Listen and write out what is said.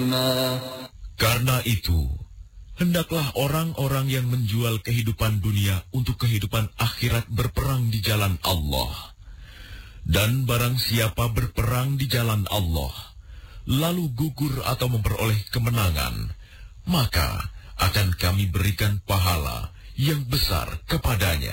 مسلما. Karena itu, hendaklah orang-orang yang menjual kehidupan dunia untuk kehidupan akhirat berperang di jalan Allah. Dan barang siapa berperang di jalan Allah, lalu gugur atau memperoleh kemenangan, maka akan kami berikan pahala yang besar kepadanya.